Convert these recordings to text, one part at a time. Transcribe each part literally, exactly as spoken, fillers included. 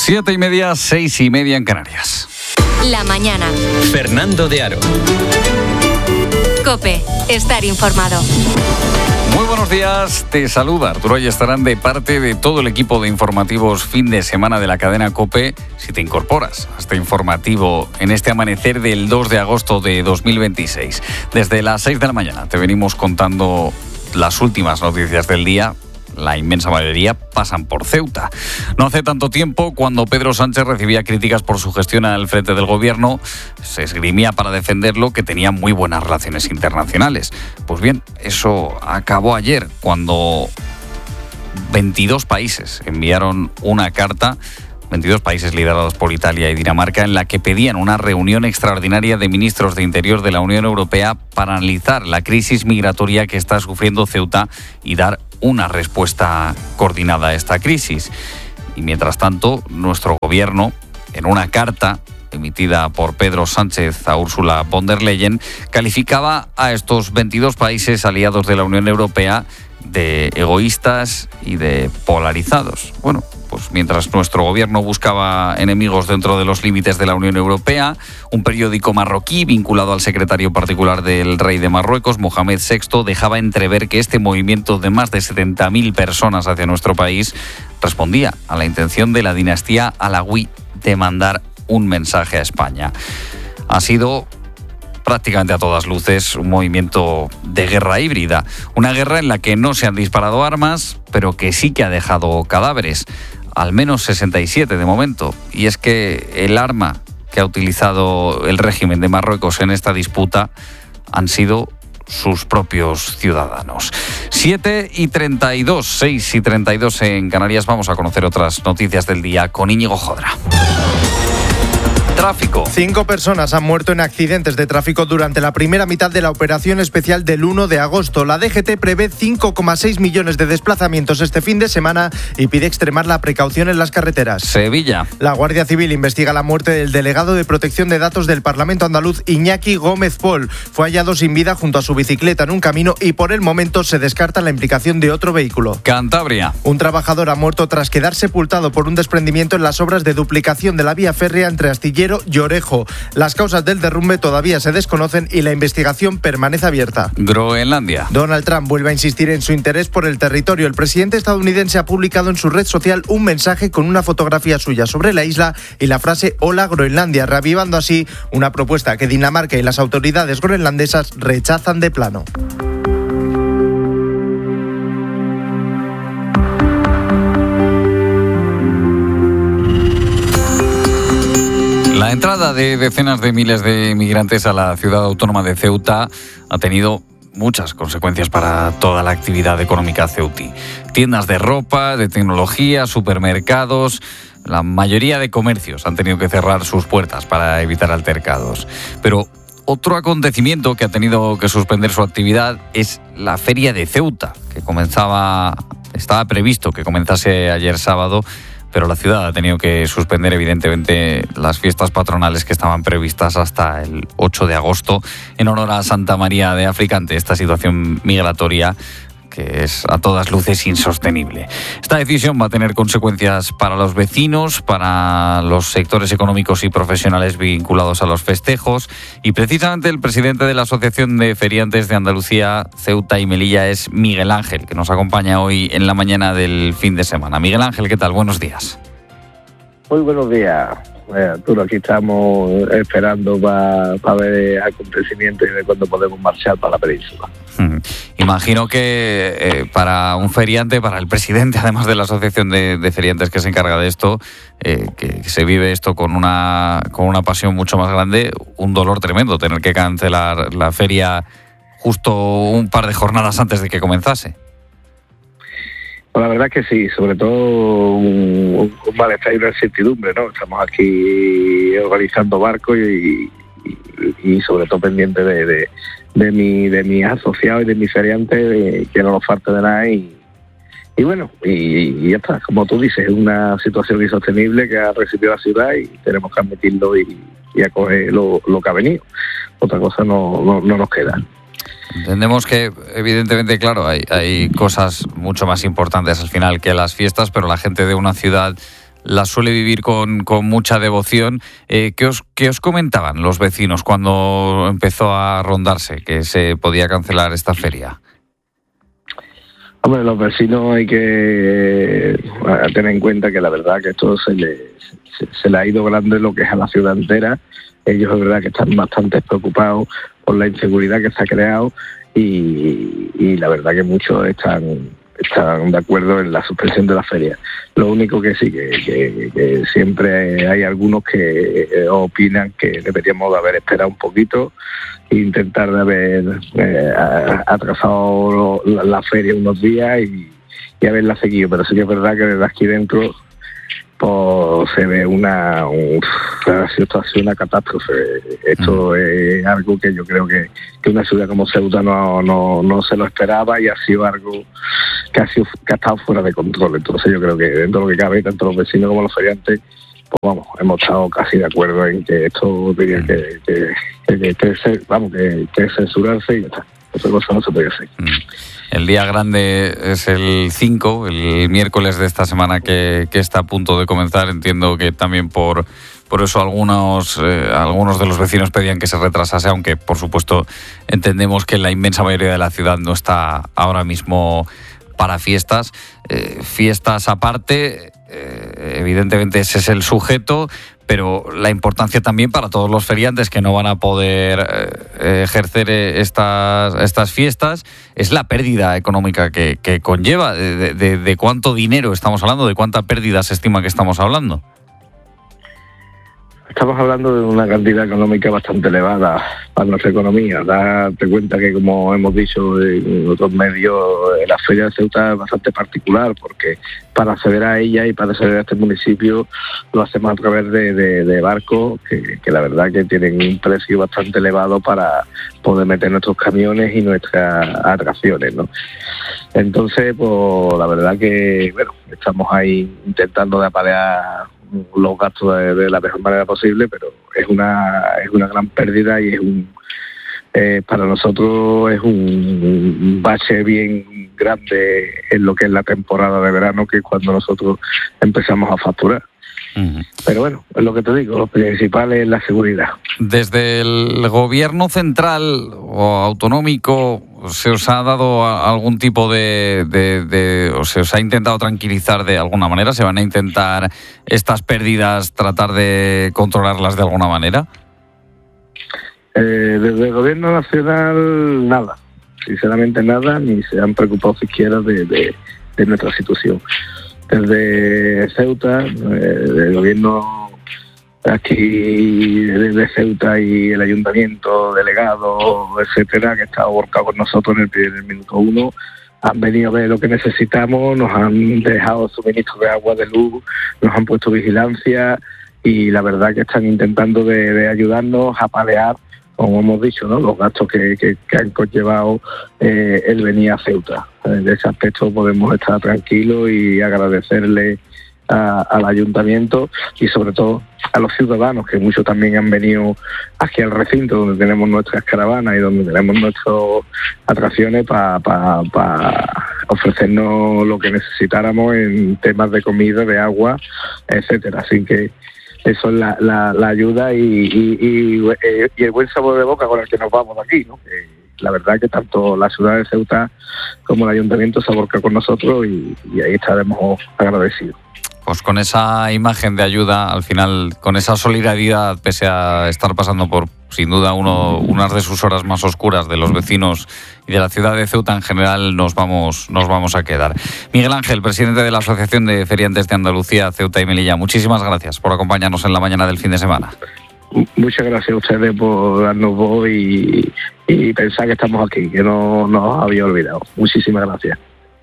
Siete y media, seis y media en Canarias. La mañana. Fernando de Aro. COPE. Estar informado. Muy buenos días, te saluda Arturo Ayestarán de parte de todo el equipo de informativos fin de semana de la cadena COPE. Si te incorporas a este informativo en este amanecer del dos de agosto de dos mil veintiséis, desde las seis de la mañana te venimos contando las últimas noticias del día. La inmensa mayoría pasan por Ceuta. No hace tanto tiempo, cuando Pedro Sánchez recibía críticas por su gestión al frente del gobierno, se esgrimía para defenderlo que tenía muy buenas relaciones internacionales. Pues bien, eso acabó ayer, cuando veintidós países enviaron una carta, veintidós países liderados por Italia y Dinamarca, en la que pedían una reunión extraordinaria de ministros de Interior de la Unión Europea para analizar la crisis migratoria que está sufriendo Ceuta y dar una respuesta coordinada a esta crisis. Y mientras tanto, nuestro gobierno, en una carta emitida por Pedro Sánchez a Ursula von der Leyen, calificaba a estos veintidós países aliados de la Unión Europea de egoístas y de polarizados. Bueno, pues mientras nuestro gobierno buscaba enemigos dentro de los límites de la Unión Europea, un periódico marroquí vinculado al secretario particular del rey de Marruecos, Mohamed sexto, dejaba entrever que este movimiento de más de setenta mil personas hacia nuestro país respondía a la intención de la dinastía alawí de mandar un mensaje a España. Ha sido prácticamente a todas luces un movimiento de guerra híbrida, una guerra en la que no se han disparado armas, pero que sí que ha dejado cadáveres, al menos sesenta y siete de momento. Y es que el arma que ha utilizado el régimen de Marruecos en esta disputa han sido sus propios ciudadanos. siete y treinta y dos, seis y treinta y dos en Canarias. Vamos a conocer otras noticias del día con Íñigo Jodra. Tráfico. Cinco personas han muerto en accidentes de tráfico durante la primera mitad de la operación especial del uno de agosto. La D G T prevé cinco coma seis millones de desplazamientos este fin de semana y pide extremar la precaución en las carreteras. Sevilla. La Guardia Civil investiga la muerte del delegado de protección de datos del Parlamento andaluz, Iñaki Gómez Pol. Fue hallado sin vida junto a su bicicleta en un camino y por el momento se descarta la implicación de otro vehículo. Cantabria. Un trabajador ha muerto tras quedar sepultado por un desprendimiento en las obras de duplicación de la vía férrea entre Astillero y Orejo. Las causas del derrumbe todavía se desconocen y la investigación permanece abierta. Groenlandia. Donald Trump vuelve a insistir en su interés por el territorio. El presidente estadounidense ha publicado en su red social un mensaje con una fotografía suya sobre la isla y la frase "Hola Groenlandia", reavivando así una propuesta que Dinamarca y las autoridades groenlandesas rechazan de plano. La entrada de decenas de miles de migrantes a la ciudad autónoma de Ceuta ha tenido muchas consecuencias para toda la actividad económica ceutí. Tiendas de ropa, de tecnología, supermercados, la mayoría de comercios han tenido que cerrar sus puertas para evitar altercados. Pero otro acontecimiento que ha tenido que suspender su actividad es la Feria de Ceuta, que comenzaba, estaba previsto que comenzase ayer sábado, pero la ciudad ha tenido que suspender evidentemente las fiestas patronales que estaban previstas hasta el ocho de agosto en honor a Santa María de África ante esta situación migratoria que es a todas luces insostenible. Esta decisión va a tener consecuencias para los vecinos, para los sectores económicos y profesionales vinculados a los festejos, y precisamente el presidente de la Asociación de Feriantes de Andalucía, Ceuta y Melilla es Miguel Ángel, que nos acompaña hoy en la mañana del fin de semana. Miguel Ángel, ¿qué tal? Buenos días. Muy buenos días. Eh, Arturo, aquí estamos esperando para pa ver acontecimientos y ver cuándo podemos marchar para la península. Hmm. Imagino que eh, para un feriante, para el presidente, además de la asociación de, de feriantes que se encarga de esto, eh, que, que se vive esto con una, con una pasión mucho más grande, un dolor tremendo tener que cancelar la feria justo un par de jornadas antes de que comenzase. Pues la verdad que sí, sobre todo un, un malestar y una incertidumbre, ¿no? Estamos aquí organizando barcos y, y, y sobre todo pendientes de, de, de, mi, de mis asociados y de mis feriantes, de, que no nos falte de nada y, y bueno, y, y ya está. Como tú dices, es una situación insostenible que ha recibido la ciudad y tenemos que admitirlo y, y acoger lo, lo que ha venido. Otra cosa no, no, no nos queda. Entendemos que, evidentemente, claro, hay, hay cosas mucho más importantes al final que las fiestas, pero la gente de una ciudad las suele vivir con, con mucha devoción. Eh, ¿qué os, qué os comentaban los vecinos cuando empezó a rondarse que se podía cancelar esta feria? Hombre, los vecinos hay que tener en cuenta que la verdad que esto se le, se, se le ha ido grande lo que es a la ciudad entera. Ellos es verdad que están bastante preocupados por la inseguridad que se ha creado y, y la verdad que muchos están, están de acuerdo en la suspensión de la feria. Lo único que sí, que, que, que siempre hay algunos que opinan que deberíamos de haber esperado un poquito e intentar de haber eh, atrasado la, la feria unos días y, y haberla seguido. Pero sí que es verdad que desde aquí dentro pues se ve una, una situación, una catástrofe. Esto mm. es algo que yo creo que, que una ciudad como Ceuta no, no, no se lo esperaba y ha sido algo que ha, sido, que ha estado fuera de control. Entonces yo creo que dentro de lo que cabe, tanto los vecinos como los feriantes, pues vamos, hemos estado casi de acuerdo en que esto tenía mm. que, que, que, que, que, ser, vamos, que, que censurarse y ya está. Otra cosa no se puede hacer. Mm. El día grande es el cinco, el miércoles de esta semana que, que está a punto de comenzar. Entiendo que también por, por eso algunos, eh, algunos de los vecinos pedían que se retrasase, aunque por supuesto entendemos que la inmensa mayoría de la ciudad no está ahora mismo para fiestas. Eh, fiestas aparte, eh, evidentemente ese es el sujeto, pero la importancia también para todos los feriantes que no van a poder eh, ejercer estas, estas fiestas es la pérdida económica que, que conlleva. De, de, ¿De cuánto dinero estamos hablando? ¿De cuánta pérdida se estima que estamos hablando? Estamos hablando de una cantidad económica bastante elevada para nuestra economía. Date cuenta que, como hemos dicho en otros medios, la feria de Ceuta es bastante particular porque para acceder a ella y para acceder a este municipio lo hacemos a través de, de, de barcos que, que la verdad que tienen un precio bastante elevado para poder meter nuestros camiones y nuestras atracciones, ¿no? Entonces, pues la verdad que, bueno, estamos ahí intentando de apalear los gastos de, de la mejor manera posible, pero es una es una gran pérdida y es un eh, para nosotros es un, un bache bien grande en lo que es la temporada de verano, que es cuando nosotros empezamos a facturar. Uh-huh. Pero bueno, es lo que te digo, lo principal es la seguridad. Desde el gobierno central o autonómico, ¿se os ha dado algún tipo de, de, de o se os ha intentado tranquilizar de alguna manera? ¿Se van a intentar estas pérdidas tratar de controlarlas de alguna manera? Eh, desde el gobierno nacional nada, sinceramente nada, ni se han preocupado siquiera de, de, de nuestra situación. Desde Ceuta, eh, el gobierno aquí de Ceuta y el ayuntamiento, delegado, etcétera, que está volcado con nosotros en el, en el minuto uno, han venido a ver lo que necesitamos, nos han dejado suministro de agua, de luz, nos han puesto vigilancia y la verdad que están intentando de, de ayudarnos a paliar, como hemos dicho, ¿no?, los gastos que, que, que han conllevado eh, el venir a Ceuta. En ese aspecto podemos estar tranquilos y agradecerle a, al ayuntamiento y sobre todo a los ciudadanos, que muchos también han venido aquí al recinto donde tenemos nuestras caravanas y donde tenemos nuestras atracciones para pa, pa ofrecernos lo que necesitáramos en temas de comida, de agua, etcétera. Así que eso es la, la, la ayuda y, y, y, y el buen sabor de boca con el que nos vamos de aquí, ¿no? Que la verdad que tanto la ciudad de Ceuta como el ayuntamiento se aborca con nosotros y, y ahí estaremos agradecidos. Pues con esa imagen de ayuda, al final, con esa solidaridad, pese a estar pasando por, sin duda, uno, unas de sus horas más oscuras de los vecinos y de la ciudad de Ceuta en general, nos vamos, nos vamos a quedar. Miguel Ángel, presidente de la Asociación de Feriantes de Andalucía, Ceuta y Melilla, muchísimas gracias por acompañarnos en la mañana del fin de semana. Muchas gracias a ustedes por darnos voz y, y pensar que estamos aquí, que no nos había olvidado. Muchísimas gracias.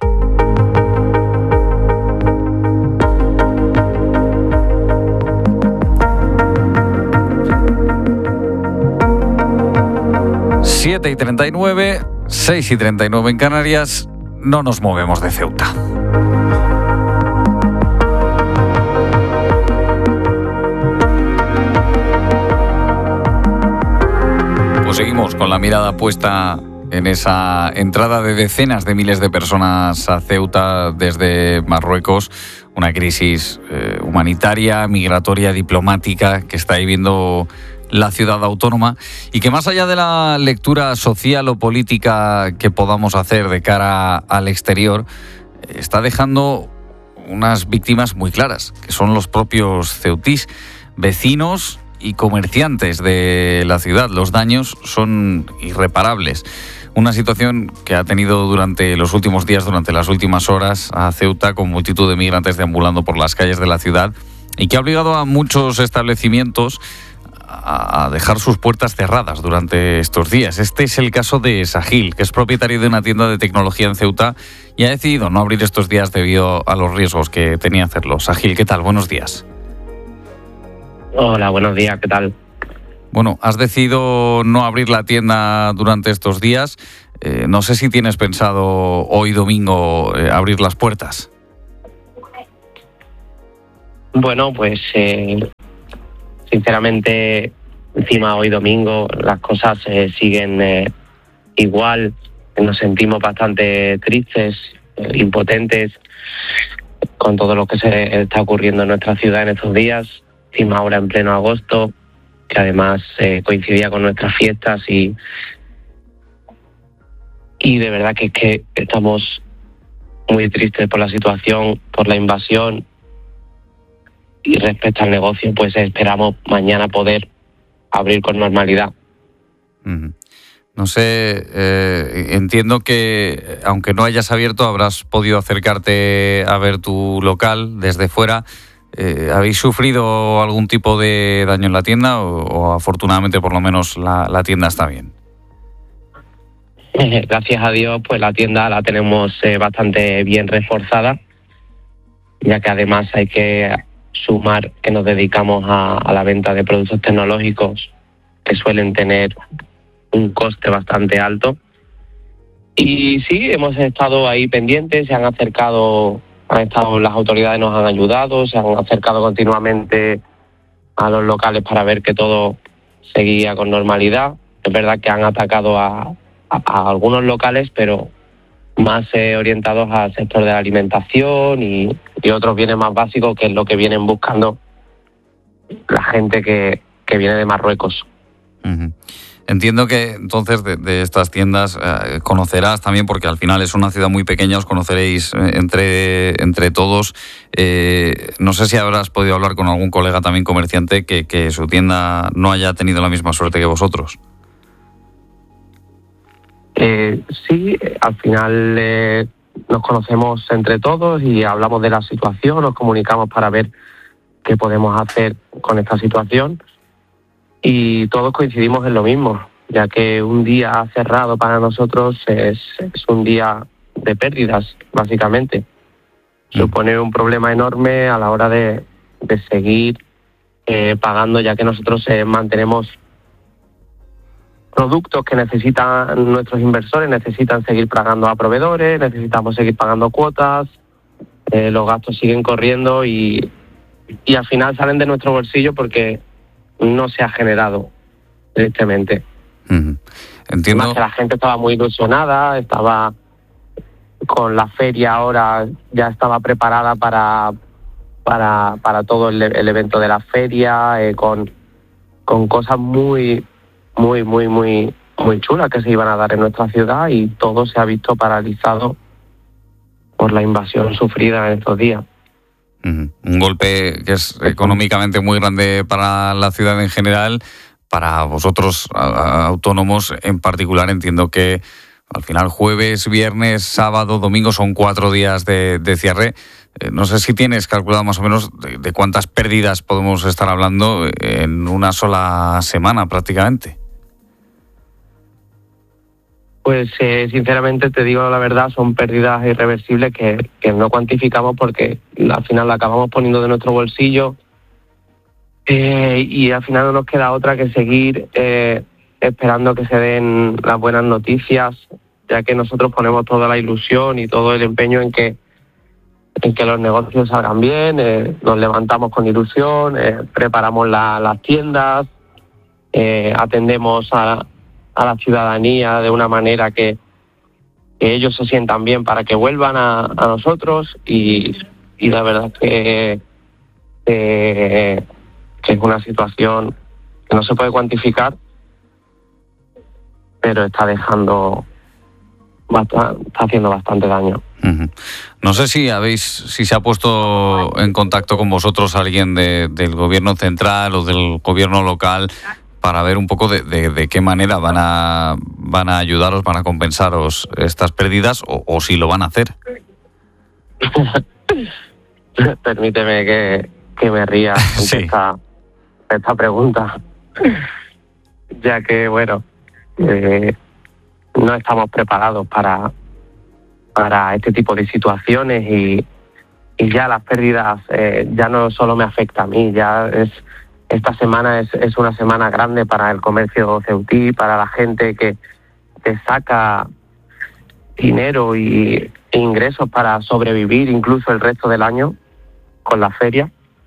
siete y treinta y nueve, seis y treinta y nueve en Canarias, no nos movemos de Ceuta. Pues seguimos con la mirada puesta en esa entrada de decenas de miles de personas a Ceuta desde Marruecos, una crisis eh, humanitaria, migratoria, diplomática que está viviendo la ciudad autónoma y que más allá de la lectura social o política que podamos hacer de cara al exterior, está dejando unas víctimas muy claras, que son los propios ceutís, vecinos y comerciantes de la ciudad. Los daños son irreparables. Una situación que ha tenido durante los últimos días, durante las últimas horas, a Ceuta, con multitud de migrantes deambulando por las calles de la ciudad y que ha obligado a muchos establecimientos a dejar sus puertas cerradas durante estos días. Este es el caso de Sahil, que es propietario de una tienda de tecnología en Ceuta y ha decidido no abrir estos días debido a los riesgos que tenía hacerlo. Sahil, ¿qué tal? Buenos días. Hola, buenos días, ¿qué tal? Bueno, has decidido no abrir la tienda durante estos días. Eh, no sé si tienes pensado hoy domingo eh, abrir las puertas. Bueno, pues eh, sinceramente, encima hoy domingo las cosas eh, siguen eh, igual. Nos sentimos bastante tristes, eh, impotentes con todo lo que se está ocurriendo en nuestra ciudad en estos días. Encima ahora en pleno agosto, que además eh, coincidía con nuestras fiestas y y de verdad que es que estamos muy tristes por la situación, por la invasión. Y respecto al negocio, pues esperamos mañana poder abrir con normalidad. Uh-huh. No sé, eh, entiendo que aunque no hayas abierto, habrás podido acercarte a ver tu local desde fuera. Eh, ¿Habéis sufrido algún tipo de daño en la tienda o, o afortunadamente por lo menos la, la tienda está bien? Eh, gracias a Dios, pues la tienda la tenemos eh, bastante bien reforzada, ya que además hay que sumar que nos dedicamos a, a la venta de productos tecnológicos que suelen tener un coste bastante alto. Y sí, hemos estado ahí pendientes, se han acercado, han estado las autoridades, nos han ayudado, se han acercado continuamente a los locales para ver que todo seguía con normalidad. Es verdad que han atacado a, a, a algunos locales, pero más eh, orientados al sector de la alimentación y, y otros bienes más básicos, que es lo que vienen buscando la gente que, que viene de Marruecos. Uh-huh. Entiendo que entonces de, de estas tiendas eh, conocerás también, porque al final es una ciudad muy pequeña, os conoceréis eh, entre, entre todos. Eh, no sé si habrás podido hablar con algún colega también comerciante que, que su tienda no haya tenido la misma suerte que vosotros. Eh, sí, al final eh, nos conocemos entre todos y hablamos de la situación, nos comunicamos para ver qué podemos hacer con esta situación y todos coincidimos en lo mismo, ya que un día cerrado para nosotros es, es un día de pérdidas, básicamente. Supone un problema enorme a la hora de, de seguir eh, pagando, ya que nosotros eh, mantenemos productos que necesitan nuestros inversores, necesitan seguir pagando a proveedores, necesitamos seguir pagando cuotas, eh, los gastos siguen corriendo y, y al final salen de nuestro bolsillo porque no se ha generado, tristemente. Uh-huh. Entiendo. Además que la gente estaba muy ilusionada, estaba con la feria ahora, ya estaba preparada para para para todo el, el evento de la feria, eh, con, con cosas muy muy, muy, muy, muy chulas que se iban a dar en nuestra ciudad y todo se ha visto paralizado por la invasión sufrida en estos días. Uh-huh. Un golpe que es económicamente muy grande para la ciudad en general, para vosotros a, a, autónomos en particular. Entiendo que al final jueves, viernes, sábado, domingo son cuatro días de, de cierre. Eh, no sé si tienes calculado más o menos de, de cuántas pérdidas podemos estar hablando en una sola semana prácticamente. Pues eh, sinceramente te digo la verdad, son pérdidas irreversibles que, que no cuantificamos porque al final la acabamos poniendo de nuestro bolsillo eh, y al final no nos queda otra que seguir eh, esperando que se den las buenas noticias, ya que nosotros ponemos toda la ilusión y todo el empeño en que en que los negocios salgan bien, eh, nos levantamos con ilusión, eh, preparamos la, las tiendas, eh, atendemos a a la ciudadanía de una manera que, que ellos se sientan bien para que vuelvan a, a nosotros y, y la verdad que, que, que es una situación que no se puede cuantificar, pero está dejando, bastante, está haciendo bastante daño. Uh-huh. No sé si habéis, si se ha puesto en contacto con vosotros alguien de, del gobierno central o del gobierno local para ver un poco de, de, de qué manera van a van a ayudaros, van a compensaros estas pérdidas o, o si lo van a hacer. Permíteme que, que me ría ante Sí. esta, esta pregunta, ya que, bueno, eh, no estamos preparados para, para este tipo de situaciones y, y ya las pérdidas eh, ya no solo me afecta a mí, ya es esta semana es, es una semana grande para el comercio ceutí, para la gente que, que saca dinero y e ingresos para sobrevivir incluso el resto del año con la feria.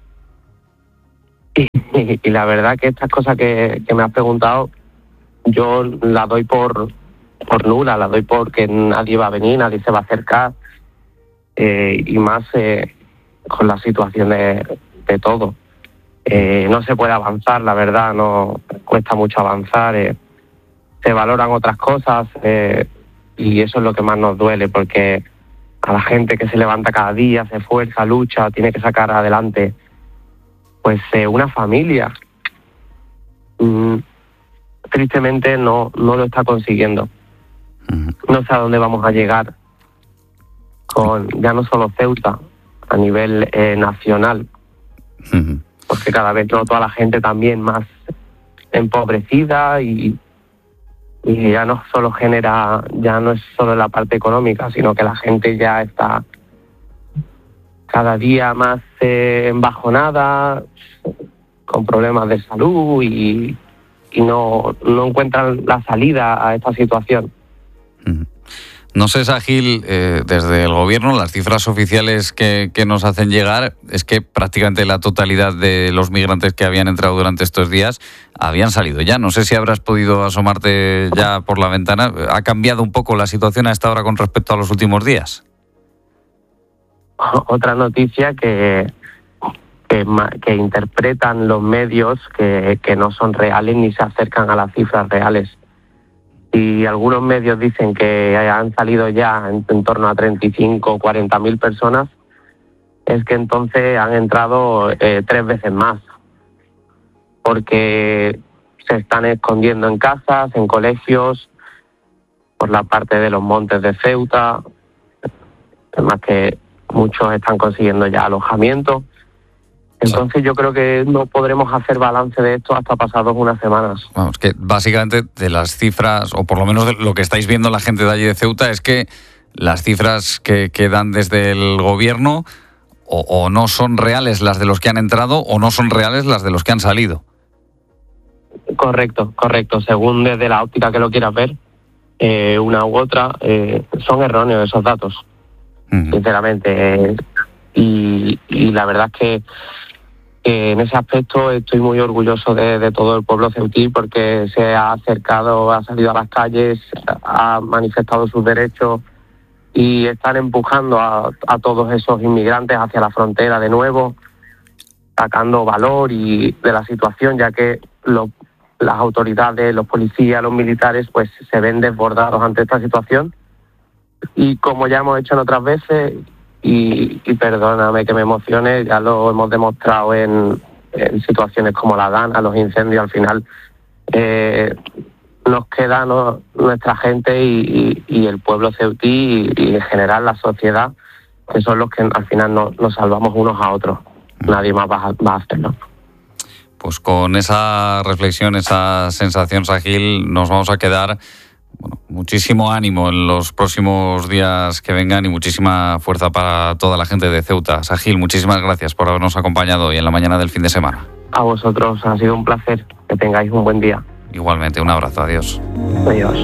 Y, y, y la verdad que estas cosas que, que me has preguntado yo las doy por, por nula, las doy porque nadie va a venir, nadie se va a acercar, eh, y más eh, con la situación de, de todo. Eh, no se puede avanzar, la verdad, no cuesta mucho avanzar, eh, se valoran otras cosas eh, y eso es lo que más nos duele, porque a la gente que se levanta cada día, se esfuerza, lucha, tiene que sacar adelante pues eh, una familia, mm, tristemente no, no lo está consiguiendo. No sé a dónde vamos a llegar con ya no solo Ceuta, a nivel eh, nacional. Uh-huh. Porque cada vez noto a la gente también más empobrecida y, y ya no solo genera, ya no es solo la parte económica, sino que la gente ya está cada día más eh, embajonada, con problemas de salud y, y no, no encuentran la salida a esta situación. Uh-huh. No sé, Sahil, eh, desde el gobierno, las cifras oficiales que, que nos hacen llegar es que prácticamente la totalidad de los migrantes que habían entrado durante estos días habían salido ya. No sé si habrás podido asomarte ya por la ventana. ¿Ha cambiado un poco la situación a esta hora con respecto a los últimos días? Otra noticia que, que, que interpretan los medios que, que no son reales ni se acercan a las cifras reales. Y algunos medios dicen que han salido ya en, en torno a treinta y cinco o cuarenta mil personas, es que entonces han entrado eh, tres veces más, porque se están escondiendo en casas, en colegios, por la parte de los montes de Ceuta, además que muchos están consiguiendo ya alojamiento. Entonces yo creo que no podremos hacer balance de esto hasta pasadas unas semanas. Vamos, que básicamente de las cifras, o por lo menos de lo que estáis viendo la gente de allí de Ceuta, es que las cifras que, que dan desde el gobierno o, o no son reales las de los que han entrado o no son reales las de los que han salido. Correcto, correcto. Según desde la óptica que lo quieras ver, eh, una u otra, eh, son erróneos esos datos, uh-huh. sinceramente. Eh, y, y la verdad es que que en ese aspecto estoy muy orgulloso de, de todo el pueblo ceutí, porque se ha acercado, ha salido a las calles, ha manifestado sus derechos y están empujando a, a todos esos inmigrantes hacia la frontera de nuevo, sacando valor y de la situación, ya que lo, las autoridades, los policías, los militares, pues se ven desbordados ante esta situación. Y como ya hemos hecho en otras veces, Y, y perdóname que me emocione, ya lo hemos demostrado en, en situaciones como la Dana, los incendios, al final eh, nos queda no, nuestra gente y, y, y el pueblo ceutí y, y en general la sociedad, que son los que al final nos, nos salvamos unos a otros. Nadie más va a, va a hacerlo. Pues con esa reflexión, esa sensación, Sahil, nos vamos a quedar. Bueno, muchísimo ánimo en los próximos días que vengan y muchísima fuerza para toda la gente de Ceuta. Sahil, muchísimas gracias por habernos acompañado hoy en la mañana del fin de semana. A vosotros, ha sido un placer. Que tengáis un buen día. Igualmente, un abrazo. Adiós. Adiós.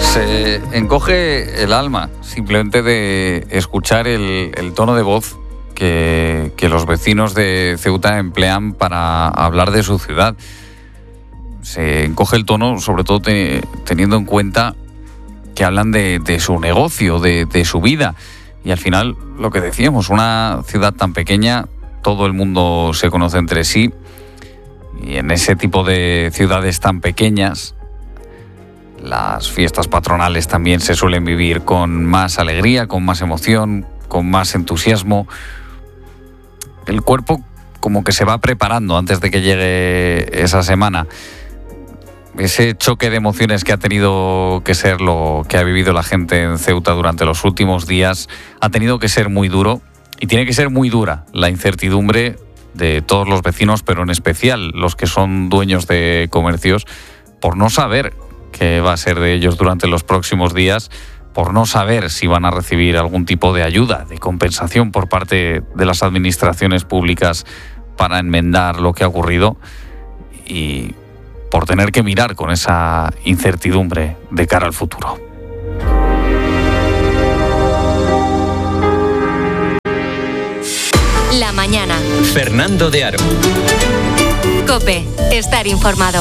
Se encoge el alma simplemente de escuchar el, el tono de voz que, que los vecinos de Ceuta emplean para hablar de su ciudad. Se encoge el tono, sobre todo te, teniendo en cuenta que hablan de, de su negocio, de, de su vida. Y al final, lo que decíamos, una ciudad tan pequeña, todo el mundo se conoce entre sí. Y en ese tipo de ciudades tan pequeñas, las fiestas patronales también se suelen vivir con más alegría, con más emoción, con más entusiasmo. El cuerpo como que se va preparando antes de que llegue esa semana. Ese choque de emociones que ha tenido que ser lo que ha vivido la gente en Ceuta durante los últimos días ha tenido que ser muy duro, y tiene que ser muy dura la incertidumbre de todos los vecinos, pero en especial los que son dueños de comercios, por no saber qué va a ser de ellos durante los próximos días, por no saber si van a recibir algún tipo de ayuda, de compensación por parte de las administraciones públicas para enmendar lo que ha ocurrido, y por tener que mirar con esa incertidumbre de cara al futuro. La mañana. Fernando de Aro. COPE. Estar informado.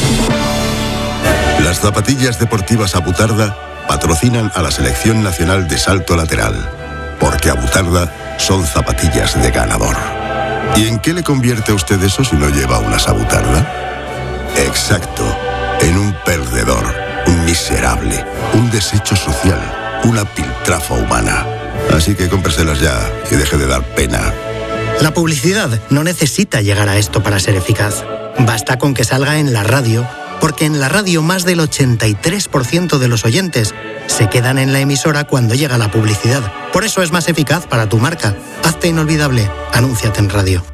Las zapatillas deportivas Abutarda patrocinan a la Selección Nacional de Salto Lateral, porque Abutarda son zapatillas de ganador. ¿Y en qué le convierte a usted eso si no lleva unas Abutarda? Exacto, en un perdedor, un miserable, un desecho social, una piltrafa humana. Así que cómpreselas ya y deje de dar pena. La publicidad no necesita llegar a esto para ser eficaz. Basta con que salga en la radio, porque en la radio más del ochenta y tres por ciento de los oyentes se quedan en la emisora cuando llega la publicidad. Por eso es más eficaz para tu marca. Hazte inolvidable. Anúnciate en radio.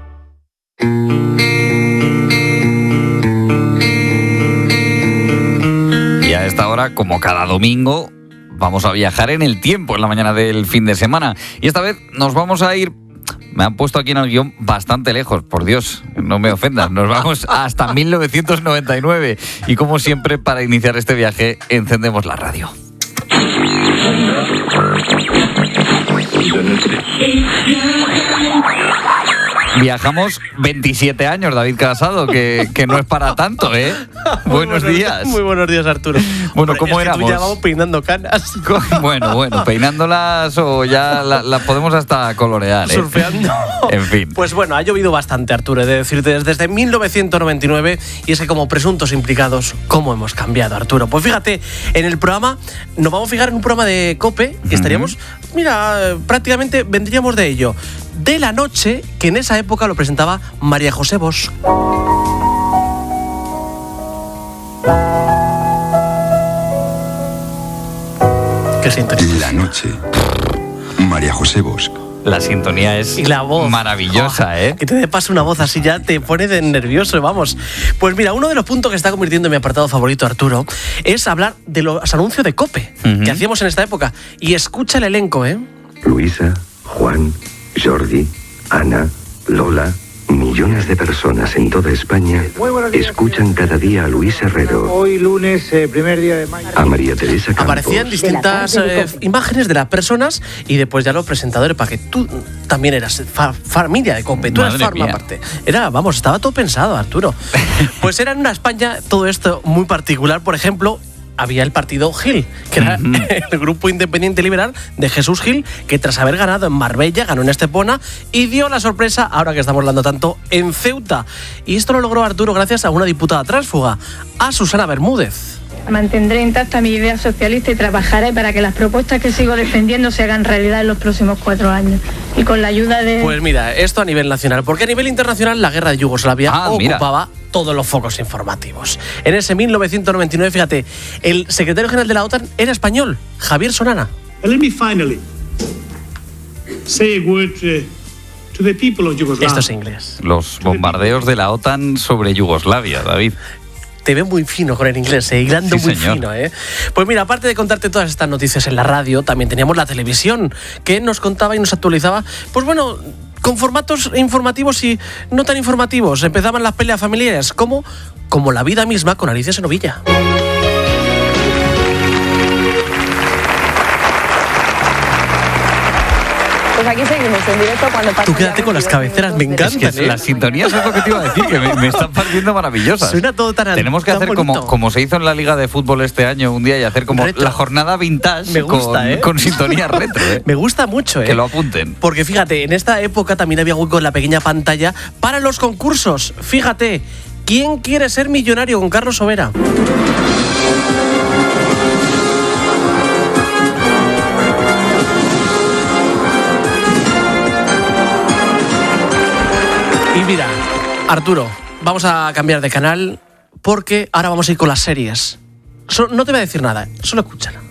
Y a esta hora, como cada domingo, vamos a viajar en el tiempo en la mañana del fin de semana. Y esta vez nos vamos a ir... Me han puesto aquí en el guión bastante lejos, por Dios, no me ofendas. Nos vamos hasta mil novecientos noventa y nueve. Y como siempre, para iniciar este viaje, encendemos la radio. Viajamos veintisiete años, David Casado, que, que no es para tanto, ¿eh? Buenos días. Muy buenos días, Arturo. Bueno, Hombre, ¿cómo es que éramos? tú ya vamos peinando canas. Bueno, bueno, peinándolas o ya las la podemos hasta colorear, ¿eh? Surfeando. En fin. Pues bueno, ha llovido bastante, Arturo, he de decirte, desde, desde mil novecientos noventa y nueve, y es que como presuntos implicados, ¿cómo hemos cambiado, Arturo? Pues fíjate, en el programa, nos vamos a fijar en un programa de COPE, que estaríamos, uh-huh. mira, prácticamente vendríamos de ello, de la noche, que en esa época lo presentaba María José Bosch. ¿Qué sintonía? La noche. María José Bosch. La sintonía es y la voz maravillosa, oh, ¿eh? Que te dé paso una voz así ya te pone de nervioso, vamos. Pues mira, uno de los puntos que está convirtiendo en mi apartado favorito, Arturo, es hablar de los anuncios de COPE, uh-huh. que hacíamos en esta época. Y escucha el elenco, ¿eh? Luisa, Juan, Jordi, Ana, Lola... Millones de personas en toda España escuchan cada día a Luis Herrero. Hoy lunes, eh, primer día de mayo. A María Teresa Campos. Aparecían distintas eh, imágenes de las personas y después ya los presentadores, para que tú también eras fa- familia de COPE, tú eras farma aparte. Era, vamos, estaba todo pensado, Arturo. Pues era en una España todo esto muy particular. Por ejemplo, había el partido Gil, que era uh-huh. el grupo independiente liberal de Jesús Gil, que tras haber ganado en Marbella, ganó en Estepona y dio la sorpresa, ahora que estamos hablando tanto, en Ceuta. Y esto lo logró Arturo gracias a una diputada tránsfuga, a Susana Bermúdez. Mantendré intacta mi idea socialista y trabajaré para que las propuestas que sigo defendiendo se hagan realidad en los próximos cuatro años. Y con la ayuda de... Pues mira, esto a nivel nacional, porque a nivel internacional la guerra de Yugoslavia ah, ocupaba mira. todos los focos informativos. En ese mil novecientos noventa y nueve, fíjate, el secretario general de la OTAN era español, Javier Solana. And let me finally say a word uh, to the people of Yugoslavia. Esto es inglés. Los bombardeos de la OTAN sobre Yugoslavia, David. Te veo muy fino con el inglés, eh, hilando sí, muy señor. fino, ¿eh? Pues mira, aparte de contarte todas estas noticias en la radio, también teníamos la televisión, que nos contaba y nos actualizaba, pues bueno, con formatos informativos y no tan informativos. Empezaban las peleas familiares, como, como la vida misma con Alicia Senovilla. Pues aquí seguimos en directo cuando pase. Tú quédate con las cabeceras, me encantan. Es que ¿eh? las sintonías es lo que te iba a decir, que me, me están pareciendo maravillosas. Suena todo tan Tenemos que tan hacer como, como se hizo en la Liga de Fútbol este año un día y hacer como Retro. la jornada vintage Me gusta, con, ¿eh? con sintonías retro. ¿eh? Me gusta mucho, ¿eh? Que lo apunten. Porque fíjate, en esta época también había hueco en la pequeña pantalla para los concursos. Fíjate, ¿quién quiere ser millonario con Carlos Sobera? Y mira, Arturo, vamos a cambiar de canal porque ahora vamos a ir con las series. So, no te voy a decir nada, solo escúchala.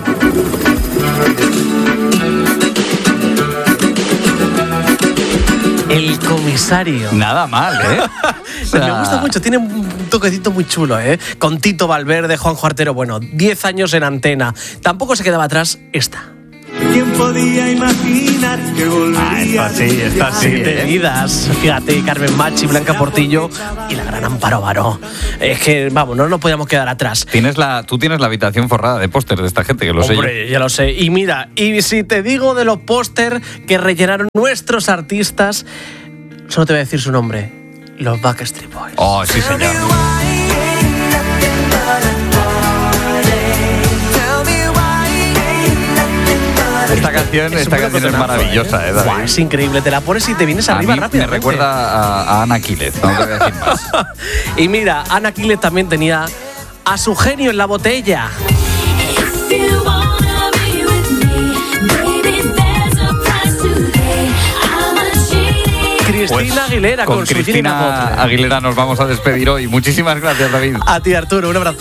El comisario. Nada mal, ¿eh? O sea... Me gusta mucho, tiene un toquecito muy chulo, ¿eh? Con Tito Valverde, Juanjo Artero, bueno, diez años en antena. Tampoco se quedaba atrás esta. ¿Quién podía imaginar que volvería? Ah, esta sí, esta sí. De vidas. Fíjate, Carmen Machi, Blanca Portillo y la gran Amparo Baró. Es que, vamos, no nos podíamos quedar atrás. Tienes la, tú tienes la habitación forrada de póster de esta gente, que lo Hombre, sé yo. ya lo sé. Y mira, y si te digo de los póster que rellenaron nuestros artistas, solo te voy a decir su nombre. Los Backstreet Boys. Oh, sí, señor. Esta canción, es esta canción es maravillosa, ¿eh, David? Buah, es increíble, te la pones y te vienes a arriba mí rápido. Me recuerda a, a Ana Aquiles, no te voy a decir más. Y mira, Ana Aquiles también tenía a su genio en la botella. Cristina pues, Aguilera con, con su Cristina Aguilera nos vamos a despedir hoy. Muchísimas gracias, David. A ti, Arturo, un abrazo.